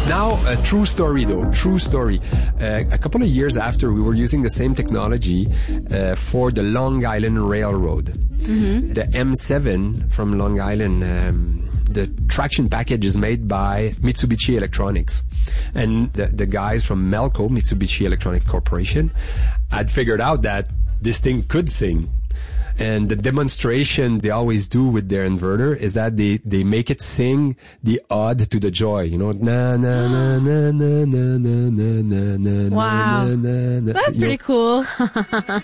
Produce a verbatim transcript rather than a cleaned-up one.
Now, a true story though, true story. Uh, a couple of years after, we were using the same technology uh, for the Long Island Railroad. Mm-hmm. The M seven from Long Island, um, the traction package is made by Mitsubishi Electronics. And the, the guys from Melco, Mitsubishi Electronic Corporation, had figured out that this thing could sing. And the demonstration they always do with their inverter is that they, they make it sing the ode to the joy. You know, na na na na na na na na na na. Wow, na, na, na, that's you pretty know. cool.